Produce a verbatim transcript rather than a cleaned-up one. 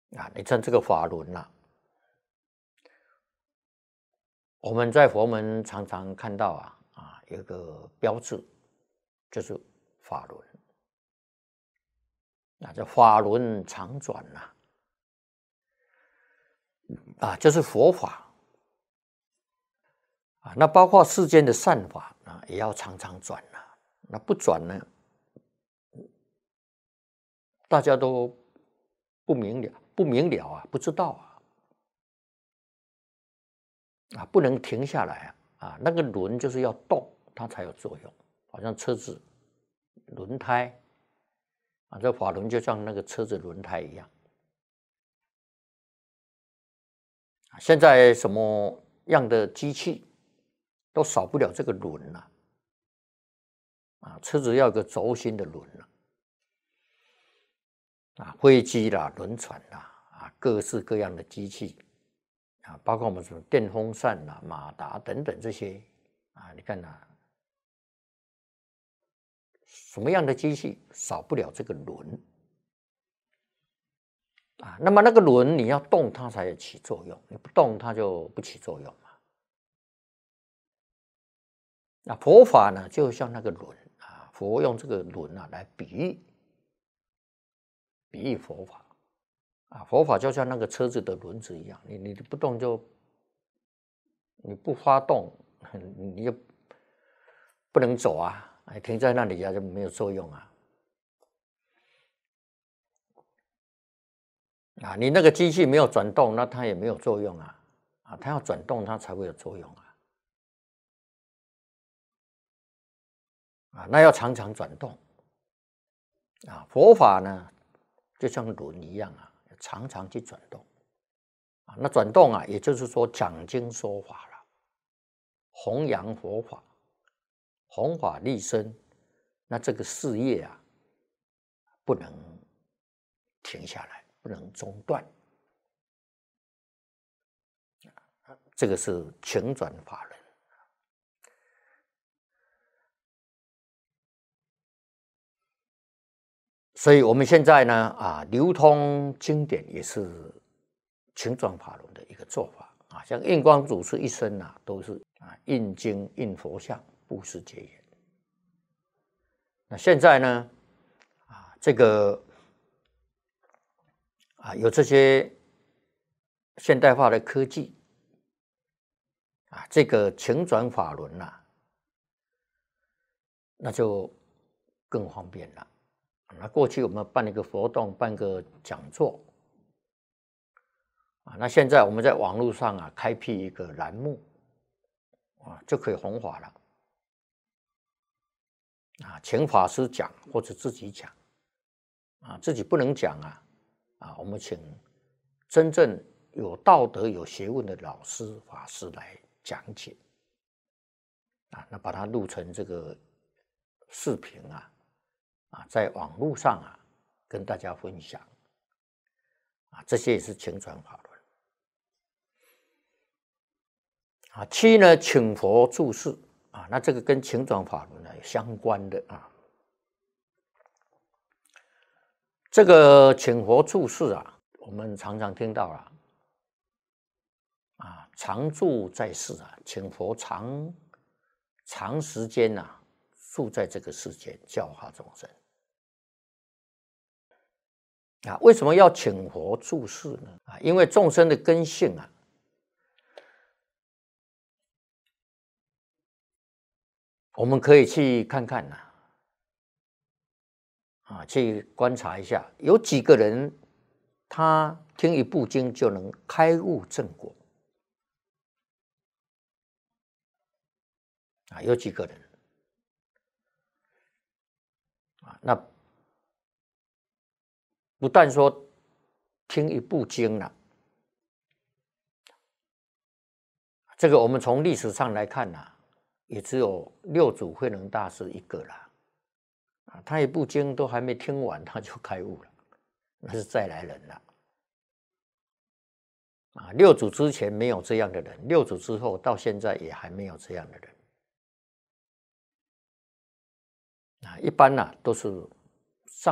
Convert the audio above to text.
啊，你看这个法轮啊，我们在佛门常常看到啊啊有一个标志，就是法轮。啊，这法轮常转呐、啊，啊，就是佛法啊。那包括世间的善法啊，也要常常转呐、啊。那不转呢，大家都不明了，不明了啊，不知道啊，啊，不能停下来啊。啊，那个轮就是要动，它才有作用。好像车子轮胎啊，这法轮就像那个车子轮胎一样。现在什么样的机器都少不了这个轮呐、啊，啊，车子要有个轴心的轮啊，啊，飞机啦、轮船啦，啊，各式各样的机器啊，包括我们什么电风扇啦、马达等等这些啊，你看呐、啊，什么样的机器少不了这个轮啊？那么那个轮你要动它才起作用，你不动它就不起作用嘛。那佛法呢，就像那个轮啊，佛用这个轮啊来比喻，比喻佛法啊，佛法就像那个车子的轮子一样，你你不动就，你不发动，你就不能走啊，停在那里啊就没有作用啊。啊，你那个机器没有转动，那它也没有作用啊。啊，它要转动，它才会有作用啊。啊，那要常常转动。啊，佛法呢，就像轮一样啊，常常去转动。啊，那转动啊，也就是说讲经说法了，弘扬佛法，弘法利生，那这个事业啊，不能停下来，不能中断。这个是请转法轮。所以我们现在呢，啊，流通经典也是请转法轮的一个做法啊。像印光祖师一生啊，都是啊印经、印佛像、布施结缘。那现在呢，啊，这个啊有这些现代化的科技啊，这个请转法轮啊，那就更方便了。那过去我们办一个活动，办个讲座啊，那现在我们在网络上啊开辟一个栏目啊，就可以弘法了啊，请法师讲或者自己讲啊，自己不能讲啊啊，我们请真正有道德、有学问的老师、法师来讲解啊，那把它录成这个视频啊啊，在网络上啊跟大家分享啊，这些也是请转法轮啊。七呢，请佛住世啊，那这个跟请转法轮呢有相关的啊。这个请佛住世啊，我们常常听到了啊，常住在世啊，请佛长长时间呐、啊，住在这个世间教化众生啊。为什么要请佛住世呢？啊，因为众生的根性啊，我们可以去看看呐、啊，啊，去观察一下，有几个人他听一部经就能开悟正果啊？有几个人啊？那不但说听一部经了、啊，这个我们从历史上来看呐、啊，也只有六祖慧能大师一个啦。啊，他一部经都还没听完，他就开悟了，那是再来人了。啊，六祖之前没有这样的人，六祖之后到现在也还没有这样的人。啊，一般呢、啊、都是